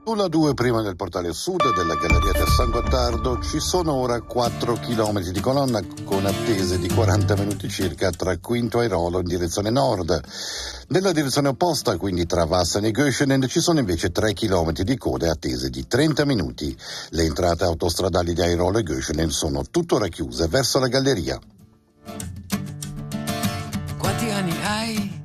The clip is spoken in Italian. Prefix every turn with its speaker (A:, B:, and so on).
A: Sulla 2, prima del portale sud della Galleria del San Gottardo, ci sono ora 4 chilometri di colonna con attese di 40 minuti circa tra Quinto Airolo in direzione nord. Nella direzione opposta, quindi tra Vassen e Göschenen, ci sono invece 3 chilometri di code attese di 30 minuti. Le entrate autostradali di Airolo e Göschenen sono tuttora chiuse verso la galleria.
B: Quanti anni hai?